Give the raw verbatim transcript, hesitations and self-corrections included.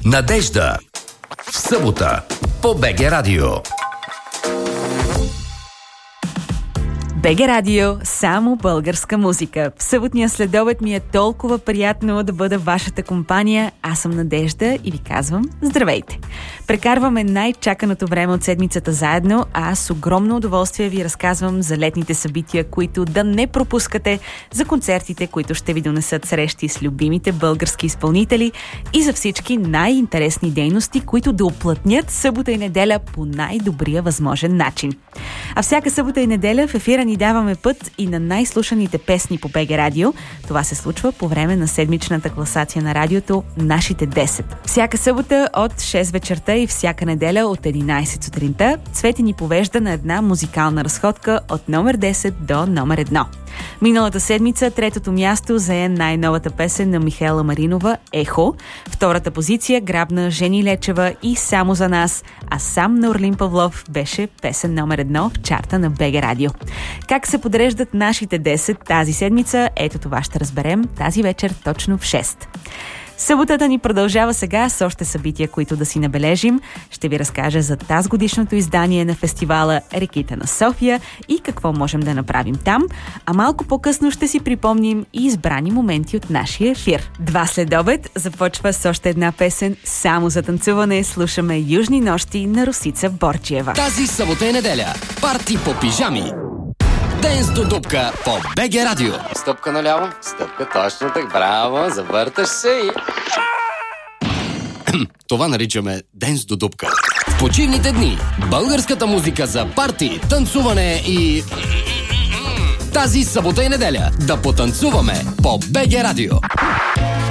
Надежда. В събота по БГ Радио. БГ Радио, само българска музика. В съботния следобед ми е толкова приятно да бъда вашата компания. Аз съм Надежда и ви казвам здравейте. Прекарваме най-чаканото време от седмицата заедно, а аз с огромно удоволствие ви разказвам за летните събития, които да не пропускате, за концертите, които ще ви донесат срещи с любимите български изпълнители и за всички най-интересни дейности, които да уплътнят събота и неделя по най-добрия възможен начин. А всяка събота и неделя в ефира ни даваме път и на най-слушаните песни по БГ Радио. Това се случва по време на седмичната класация на радиото Нашите десет. Всяка събота от шест вечерта и всяка неделя от единайсет сутринта Цвети ни повежда на една музикална разходка от номер десет до номер едно. Миналата седмица третото място зае най-новата песен на Михаела Маринова «Ехо». Втората позиция грабна Жени Лечева и «Само за нас», а сам на Орлин Павлов беше песен номер едно в чарта на БГ Радио. Как се подреждат нашите десет тази седмица? Ето това ще разберем тази вечер точно в шест. Съботата ни продължава сега с още събития, които да си набележим. Ще ви разкажа за тазгодишното издание на фестивала Реките на София и какво можем да направим там. А малко по-късно ще си припомним и избрани моменти от нашия ефир. Два следобед започва с още една песен само за танцуване. Слушаме Южни нощи на Росица Борчиева. Тази събота и неделя. Парти по пижами. Денс до дупка по БГ Радио. Стъпка наляво, стъпка точно так, браво, завърташ се и... Това наричаме денс до дупка. В почивните дни българската музика за парти, танцуване и... Тази събота и неделя да потанцуваме по БГ Радио.